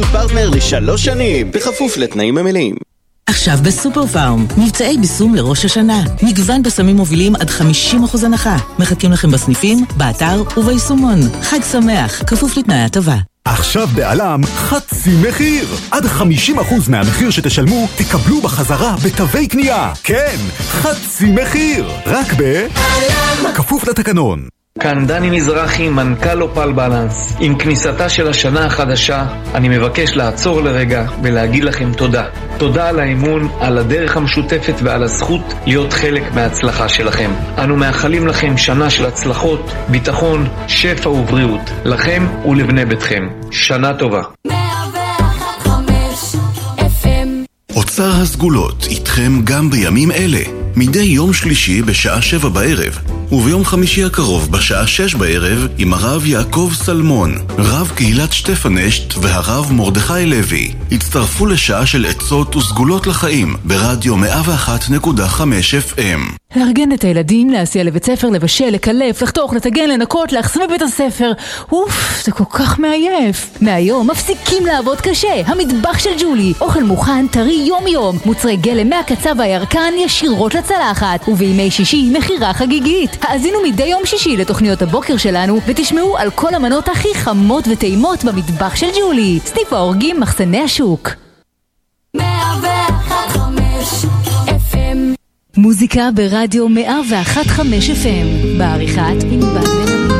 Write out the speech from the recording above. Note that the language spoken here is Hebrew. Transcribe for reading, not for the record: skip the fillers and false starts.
פרטנר ל3 שנים, בכפוף לתנאים המלאים. עכשיו בסופר פארם, מבצעי ביסום לראש השנה. מגוון בסמים מובילים עד 50% הנחה. מחכים לכם בסניפים, באתר וביישומון. חג שמח, כפוף לתנאי הטבה. עכשיו בעלם חצי מחיר. עד 50% מהמחיר שתשלמו תקבלו בחזרה בתווי קנייה. כן, חצי מחיר. רק בעלם. כפוף לתקנון. כאן דני מזרחי, מנכ"ל אופל בלנס. עם כניסתה של השנה החדשה, אני מבקש לעצור לרגע ולהגיד לכם תודה. תודה על האמון, על הדרך המשותפת ועל הזכות להיות חלק מההצלחה שלכם. אנו מאחלים לכם שנה של הצלחות, ביטחון, שפע ובריאות. לכם ולבני ביתכם. שנה טובה. 101.5 FM. אוצר הסגולות איתכם גם בימים אלה. מדי יום שלישי בשעה 7 בערב, וביום חמישי הקרוב בשעה 6 בערב עם הרב יעקב סלמון, רב קהילת שטפנשט והרב מרדכי לוי. הצטרפו לשעה של עצות וסגולות לחיים ברדיו 101.5 FM. לארגן את הילדים, להסיע לבית ספר, לבשל, לקלף, לחתוך, לטגן, לנקות, להחסים בבית הספר. זה כל כך מעייף. מהיום מפסיקים לעבוד קשה. המטבח של ג'ולי, אוכל מוכן, טרי יום יום, מוצרי גלם מהקצה והירקן ישירות לצלחת, ובימי שישי מחירה חגיגית. האזינו מדי יום שישי לתוכניות הבוקר שלנו ותשמעו על כל המנות הכי חמות וטעימות במטבח של ג'ולי. סניף האורגים, מחסני השוק. 101.5 FM. מוזיקה ברדיו 101.5 FM בעריכת ענבל.